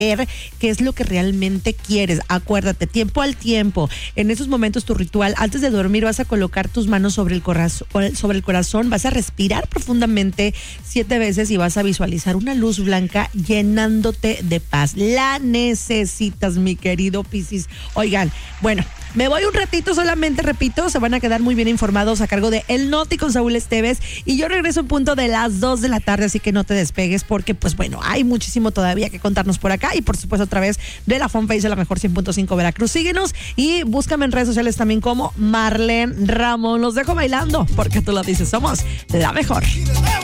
qué es lo que realmente quieres. Acuérdate, tiempo al tiempo. En esos momentos tu ritual, antes de dormir vas a colocar tus manos sobre el corazón, vas a respirar profundamente 7 veces y vas a visualizar una luz blanca llenándote de paz. La necesitas, mi querido Piscis. Oigan, bueno, me voy un ratito solamente, repito, se van a quedar muy bien informados a cargo de El Noti con Saúl Esteves y yo regreso en punto de las 2 de la tarde, así que no te despegues porque pues bueno, hay muchísimo todavía que contarnos por acá y por supuesto a través de la fanpage de la Mejor 100.5 Veracruz. Síguenos y búscame en redes sociales también como Marlene Ramón. Los dejo bailando porque tú lo dices, somos la mejor.